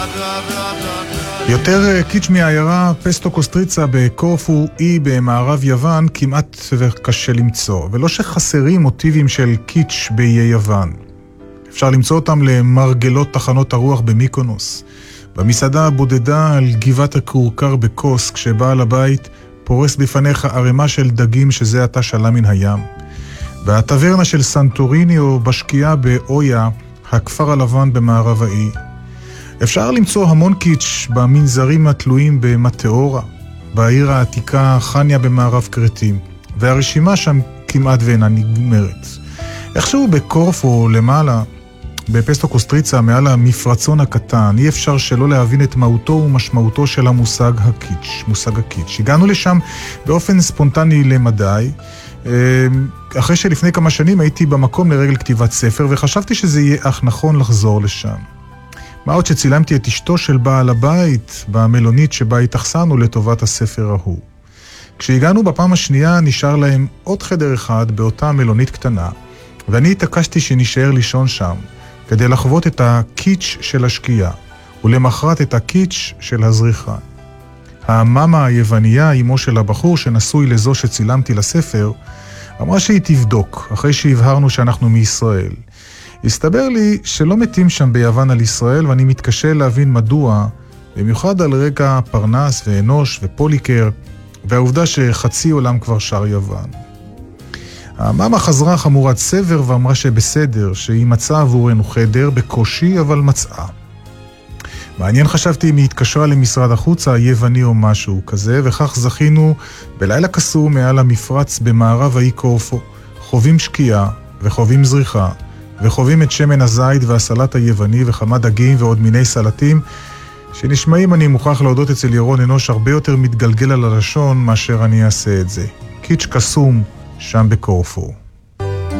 יותר קיץ' מהעיירה פסטו קוסטריצה בקורפו, אי במערב יוון, כמעט וקשה למצוא. ולא שחסרים מוטיבים של קיץ' באיי יוון. אפשר למצוא אותם למרגלות תחנות הרוח במיקונוס. במסעדה הבודדה על גבעת הכורכר בקוס, כשבעל הבית פורס בפניך ערימה של דגים שזה עתה שלה מן הים. והטברנה של סנטוריני או בשקיעה באויה, הכפר הלבן במערב האי. אפשר למצוא המון קיץ' במנזרים התלויים במטאורה, בעיר העתיקה חניה במערב קרטים, והרשימה שם כמעט ואינה נגמרת. איכשהו בקורפו למעלה, בפסטו קוסטריצה, מעל המפרצון הקטן, אי אפשר שלא להבין את מהותו ומשמעותו של המושג הקיץ', מושג הקיץ'. הגענו לשם באופן ספונטני למדי, אחרי שלפני כמה שנים הייתי במקום לרגל כתיבת ספר, וחשבתי שזה יהיה אך נכון לחזור לשם. מה עוד שצילמתי את אשתו של בעל הבית במלונית שבה התאכסנו לטובת הספר ההוא. כשהגענו בפעם השנייה נשאר להם עוד חדר אחד באותה מלונית קטנה, ואני התעקשתי שנשאר לישון שם, כדי לחוות את הקיץ' של השקיעה, ולמחרת את הקיץ' של הזריחה. המאמה היווניה, אמו של הבחור שנשוי לזו שצילמתי לספר, אמרה שהיא תבדוק, אחרי שהבהרנו שאנחנו מישראל. הסתבר לי שלא מתים שם ביוון על ישראל, ואני מתקשה להבין מדוע, במיוחד על רקע פרנס ואנוש ופוליקר, והעובדה שחצי עולם כבר שר יוון. המאמה חזרה חמורת סבר ואמרה שבסדר, שהיא מצאה עבורנו חדר בקושי, אבל מצאה. מעניין, חשבתי אם היא התקשרה למשרד החוץ היווני או משהו כזה, וכך זכינו בלילה קסום מעל המפרץ במערב האי קורפו, חווים שקיעה וחווים זריחה, וחווים את שמן הזית והסלט היווני וכמה דגים ועוד מיני סלטים, שנשמעים, אני מוכרח להודות, אצל ירון אנוש הרבה יותר מתגלגל על הלשון מאשר אני אעשה את זה. קיץ' קסום שם בקורפו.